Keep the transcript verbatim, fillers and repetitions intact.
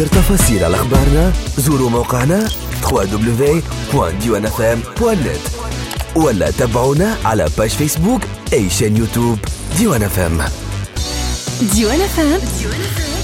تفاصيل على أخبارنا زوروا موقعنا دبليو دبليو دبليو دوت ديوان اف ام دوت نت ولا تابعونا على باج فيسبوك أي شان يوتيوب ديوان اف ام. ديوان اف ام